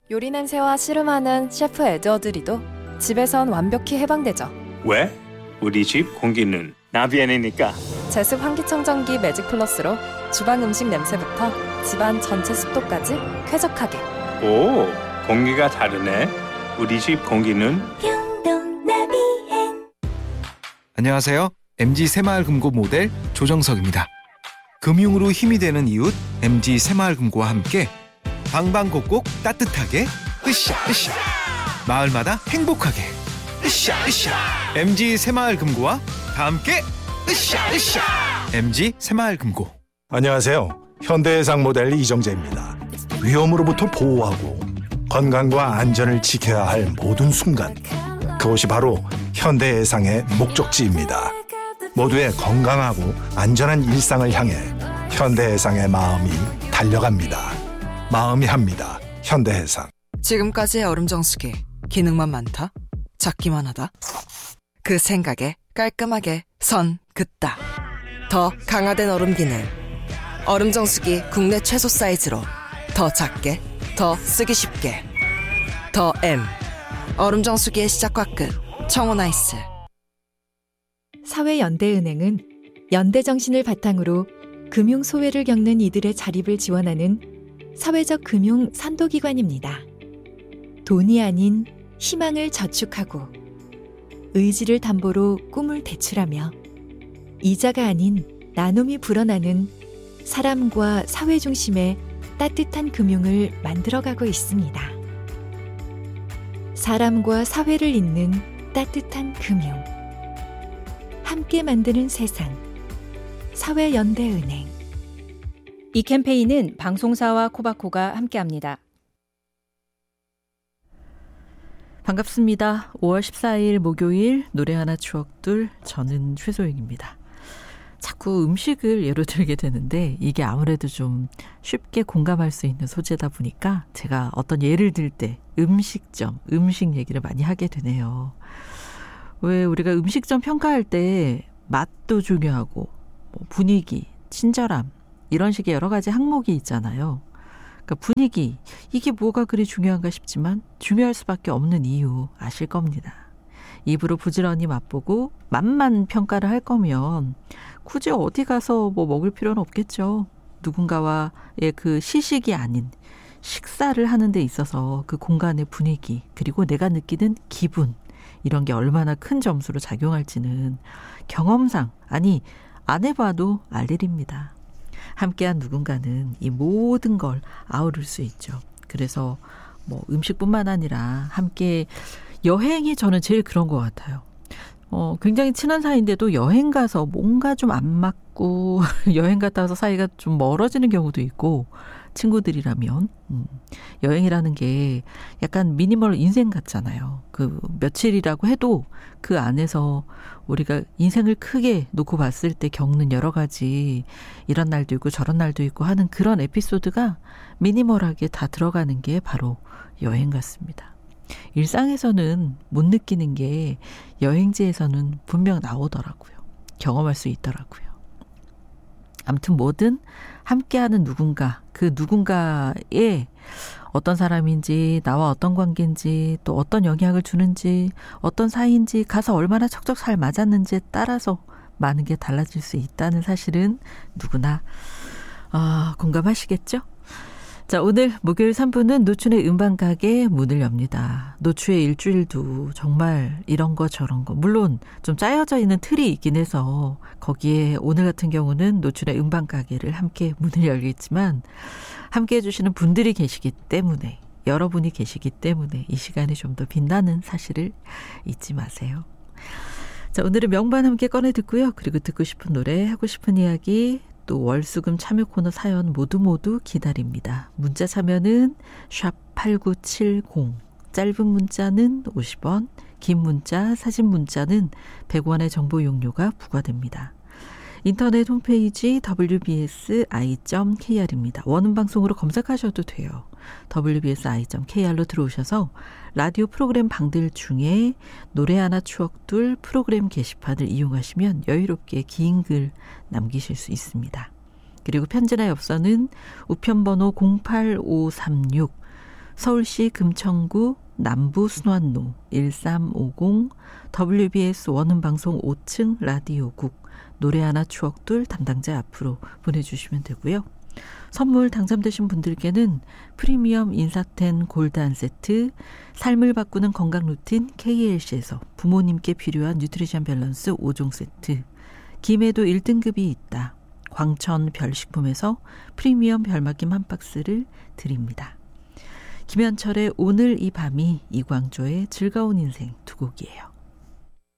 요리 냄새와 씨름하는 셰프 에드워드 리도 집에선 완벽히 해방되죠. 왜? 우리 집 공기는 나비엔이니까. 제습 환기청정기 매직 플러스로 주방 음식 냄새부터 집안 전체 습도까지 쾌적하게. 오, 공기가 다르네. 우리 집 공기는 나비엔. 안녕하세요. MG 새마을금고 모델 조정석입니다. 금융으로 힘이 되는 이웃 MG 새마을금고와 함께 방방곡곡 따뜻하게 으쌰으쌰, 마을마다 행복하게 으쌰으쌰. MG 새마을금고와 다 함께 으쌰으쌰. MG 새마을금고. 안녕하세요. 현대해상 모델 이정재입니다. 위험으로부터 보호하고 건강과 안전을 지켜야 할 모든 순간, 그것이 바로 현대해상의 목적지입니다. 모두의 건강하고 안전한 일상을 향해 현대해상의 마음이 달려갑니다. 마음이 합니다. 현대해상. 지금까지의 얼음 정수기 기능만 많다? 작기만 하다? 그 생각에 깔끔하게 선 긋다. 더 강화된 얼음 기능. 얼음 정수기 국내 최소 사이즈로 더 작게, 더 쓰기 쉽게. 더 M. 얼음 정수기의 시작과 끝. 청호나이스. 사회연대은행은 연대정신을 바탕으로 금융 소외를 겪는 이들의 자립을 지원하는 사회적 금융 선도기관입니다. 돈이 아닌 희망을 저축하고 의지를 담보로 꿈을 대출하며 이자가 아닌 나눔이 불어나는 사람과 사회 중심의 따뜻한 금융을 만들어가고 있습니다. 사람과 사회를 잇는 따뜻한 금융. 함께 만드는 세상. 사회연대은행. 이 캠페인은 방송사와 코바코가 함께합니다. 반갑습니다. 5월 14일 목요일 노래 하나 추억둘, 저는 최소영입니다. 자꾸 음식을 예로 들게 되는데 이게 아무래도 좀 쉽게 공감할 수 있는 소재다 보니까 제가 어떤 예를 들 때 음식점, 음식 얘기를 많이 하게 되네요. 왜 우리가 음식점 평가할 때 맛도 중요하고 분위기, 친절함 이런 식의 여러 가지 항목이 있잖아요. 그러니까 분위기, 이게 뭐가 그리 중요한가 싶지만 중요할 수밖에 없는 이유 아실 겁니다. 입으로 부지런히 맛보고 맛만 평가를 할 거면 굳이 어디 가서 뭐 먹을 필요는 없겠죠. 누군가와의 그 시식이 아닌 식사를 하는 데 있어서 그 공간의 분위기, 그리고 내가 느끼는 기분, 이런 게 얼마나 큰 점수로 작용할지는 경험상, 아니 안 해봐도 알 일입니다. 함께한 누군가는 이 모든 걸 아우를 수 있죠. 그래서 뭐 음식뿐만 아니라 함께 여행이 저는 제일 그런 것 같아요. 굉장히 친한 사이인데도 여행 가서 뭔가 좀 안 맞고 여행 갔다 와서 사이가 좀 멀어지는 경우도 있고, 친구들이라면 여행이라는 게 약간 미니멀 인생 같잖아요. 그 며칠이라고 해도 그 안에서 우리가 인생을 크게 놓고 봤을 때 겪는 여러 가지 이런 날도 있고 저런 날도 있고 하는 그런 에피소드가 미니멀하게 다 들어가는 게 바로 여행 같습니다. 일상에서는 못 느끼는 게 여행지에서는 분명 나오더라고요. 경험할 수 있더라고요. 아무튼 뭐든 함께하는 누군가, 그 누군가의 어떤 사람인지, 나와 어떤 관계인지, 또 어떤 영향을 주는지, 어떤 사이인지, 가서 얼마나 척척 잘 맞았는지에 따라서 많은 게 달라질 수 있다는 사실은 누구나 공감하시겠죠? 자, 오늘 목요일 3부는 노춘의 음반가게 문을 엽니다. 노추의 일주일도 정말 이런 거 저런 거, 물론 좀 짜여져 있는 틀이 있긴 해서 거기에 오늘 같은 경우는 노춘의 음반가게를 함께 문을 열겠지만, 함께 해주시는 분들이 계시기 때문에, 여러분이 계시기 때문에 이 시간이 좀 더 빛나는 사실을 잊지 마세요. 자, 오늘은 명반 함께 꺼내 듣고요. 그리고 듣고 싶은 노래, 하고 싶은 이야기, 또 월수금 참여 코너 사연 모두 기다립니다. 문자 참여는 샵8970, 짧은 문자는 50원, 긴 문자, 사진 문자는 100원의 정보 용료가 부과됩니다. 인터넷 홈페이지 wbsi.kr입니다. 원음 방송으로 검색하셔도 돼요. wbsi.kr로 들어오셔서 라디오 프로그램 방들 중에 노래 하나 추억둘 프로그램 게시판을 이용하시면 여유롭게 긴 글 남기실 수 있습니다. 그리고 편지나 엽서는 우편번호 08536, 서울시 금천구 남부순환로 1350 WBS 원음방송 5층 라디오국 노래 하나 추억들 담당자 앞으로 보내주시면 되고요. 선물 당첨되신 분들께는 프리미엄 인사텐 골드 한 세트, 삶을 바꾸는 건강 루틴 KLC에서 부모님께 필요한 뉴트리션 밸런스 5종 세트, 김에도 1등급이 있다 광천 별식품에서 프리미엄 별맛김 한 박스를 드립니다. 김현철의 오늘 이 밤이, 이광조의 즐거운 인생 두 곡이에요.